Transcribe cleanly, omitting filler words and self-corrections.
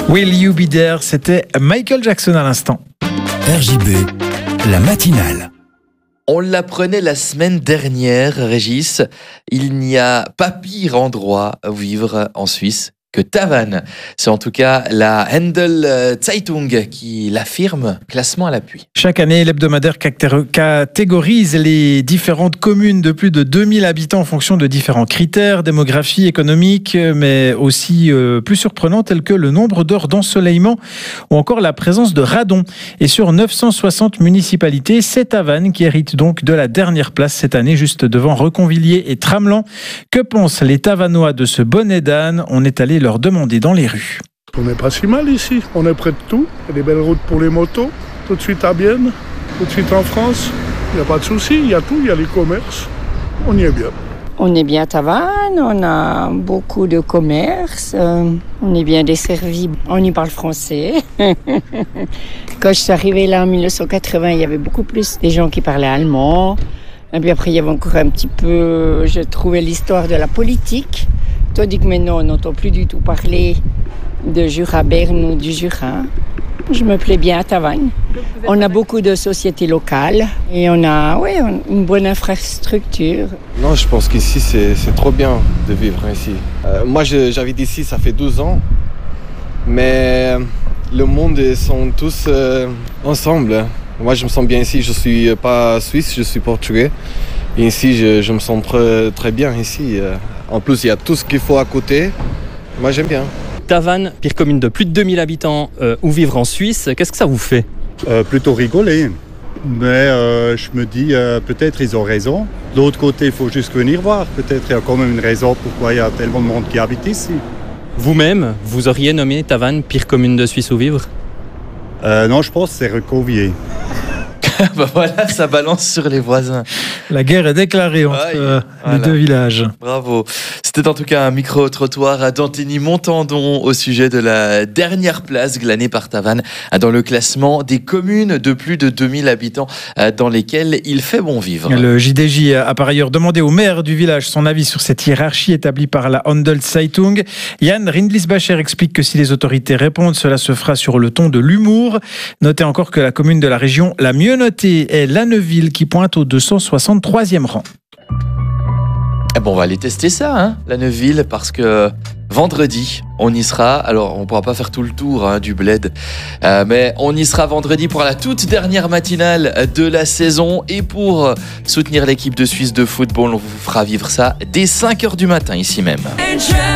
Will You Be There, c'était Michael Jackson à l'instant. RJB, la matinale. On l'apprenait la semaine dernière, Régis, il n'y a pas pire endroit où vivre en Suisse que Tavannes. C'est en tout cas la Handel Zeitung qui l'affirme, classement à l'appui. Chaque année, l'hebdomadaire catégorise les différentes communes de plus de 2000 habitants en fonction de différents critères, démographie, économique, mais aussi plus surprenants tels que le nombre d'heures d'ensoleillement ou encore la présence de radons. Et sur 960 municipalités, c'est Tavannes qui hérite donc de la dernière place cette année, juste devant Reconvilliers et Tramelan. Que pensent les Tavannois de ce bonnet d'âne ? On est allé leur demander dans les rues. On n'est pas si mal ici, on est près de tout. Il y a des belles routes pour les motos, tout de suite à Bienne, tout de suite en France. Il n'y a pas de souci, il y a tout, il y a les commerces. On y est bien. On est bien à Tavannes, on a beaucoup de commerces, on est bien desservi, on y parle français. Quand je suis arrivée là en 1980, il y avait beaucoup plus des gens qui parlaient allemand. Et puis après, il y avait encore un petit peu, je trouvais, l'histoire de la politique. Tandis que maintenant, on n'entend plus du tout parler de Jura-Berne ou du Jura. Je me plais bien à Tavannes. On a beaucoup de sociétés locales et on a une bonne infrastructure. Non, je pense qu'ici, c'est trop bien de vivre ici. Moi, j'habite ici, ça fait 12 ans. Mais le monde, ils sont tous ensemble. Moi, je me sens bien ici. Je ne suis pas suisse, je suis portugais. Et ici, je me sens très bien ici. En plus, il y a tout ce qu'il faut à côté. Moi, j'aime bien. Tavannes, pire commune de plus de 2000 habitants, où vivre en Suisse, qu'est-ce que ça vous fait ? Plutôt rigoler. Mais je me dis, peut-être ils ont raison. De l'autre côté, il faut juste venir voir. Peut-être il y a quand même une raison pourquoi il y a tellement de monde qui habite ici. Vous-même, vous auriez nommé Tavannes pire commune de Suisse où vivre ? Non, je pense que c'est Reconvilliers. Bah voilà, ça balance sur les voisins. La guerre est déclarée entre les deux villages. Bravo. C'était en tout cas un micro-trottoir d'Anthony-Montandon au sujet de la dernière place glanée par Tavannes dans le classement des communes de plus de 2000 habitants dans lesquelles il fait bon vivre. Le JDJ a par ailleurs demandé au maire du village son avis sur cette hiérarchie établie par la Handel Zeitung. Jan Rindlisbacher explique que si les autorités répondent, cela se fera sur le ton de l'humour. Notez encore que la commune de la région la mieux notée est Lanneville qui pointe au 263e rang. Bon, on va aller tester ça, Lanneville, parce que vendredi, on y sera. Alors, on ne pourra pas faire tout le tour du bled, mais on y sera vendredi pour la toute dernière matinale de la saison. Et pour soutenir l'équipe de Suisse de football, on vous fera vivre ça dès 5h du matin, ici même.